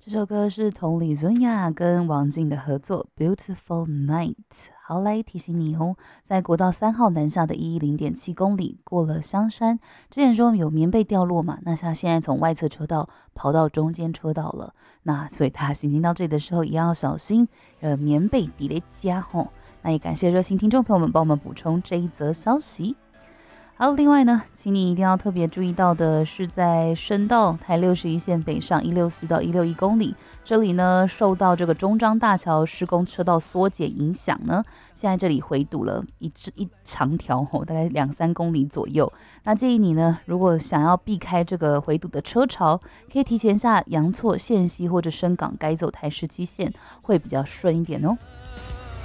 这首歌是佟李尊雅跟王静的合作《Beautiful Night》。好，来提醒你哦，在国道3号南下的110.7公里，过了香山，之前说有棉被掉落嘛，那他现在从外侧车道跑到中间车道了，那所以他行进到这里的时候也要小心，棉被底雷加吼。那也感谢热心听众朋友们帮我们补充这一则消息。好，另外呢，请你一定要特别注意到的是，在深道台61线北上164到161公里，这里呢受到这个中彰大桥施工车道缩减影响呢，现在这里回堵了一长条大概2-3公里左右。那建议你呢，如果想要避开这个回堵的车潮，可以提前下阳错线西或者深港改走台17线，会比较顺一点哦。